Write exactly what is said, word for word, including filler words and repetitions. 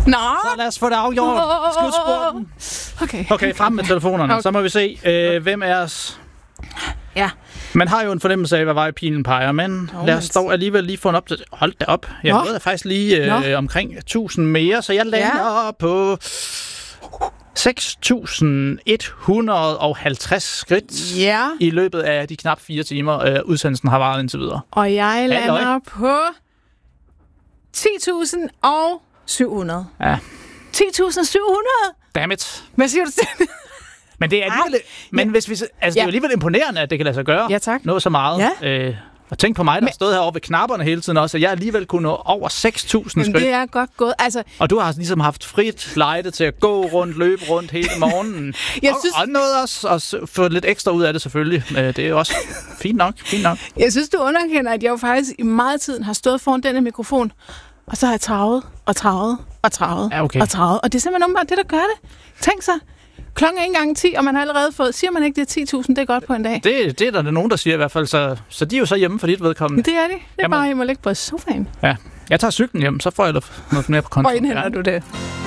Nå! Så lad os få det afgjort. Slutspurten. Okay. Okay, frem med telefonerne. Okay. Så må vi se, øh, hvem er os... Ja. Man har jo en fornemmelse af, hvad vej pilen peger, men oh, lad os dog alligevel lige få en op til... Hold da op. Jeg nåede faktisk lige øh, omkring tusind mere, så jeg lander ja. på seks tusind et hundrede og halvtreds skridt ja. i løbet af de knap fire timer, øh, udsendelsen har varet indtil videre. Og jeg lander Halløj. på ti tusind syv hundrede. Ja. ti tusind syv hundrede? Dammit. Hvad siger du til? Men det er alligevel, men hvis vi, altså ja. det er alligevel imponerende, at det kan lade sig gøre. Ja, tak. Noget så meget. Ja. Øh, og tænk på mig, der har stået herovre ved knapperne hele tiden også, at jeg alligevel kunne nå over seks tusind skridt. Det er godt gået. Altså, og du har ligesom haft frit lejde til at gå rundt, løbe rundt hele morgenen. jeg og, synes... og noget også, og få lidt ekstra ud af det selvfølgelig. Det er også fint nok, fint nok. Jeg synes, du underkender, at jeg jo faktisk i meget tiden har stået foran denne mikrofon, og så har jeg travet og travet og travet ja, okay. og travet. Og det er simpelthen umiddelbart det, der gør det. Tænk så. Klokken er ikke engang ti, og man har allerede fået... Siger man ikke, det er ti tusind, det er godt på en dag? Det, det er der nogen, der siger i hvert fald. Så, så de er jo så hjemme for dit vedkommende. Det er de. Det er Jamen. bare, at I må ligge på sofaen. Ja. Jeg tager cyklen hjem, så får jeg noget mere på kontoen. Hvor indhenter ja. du det?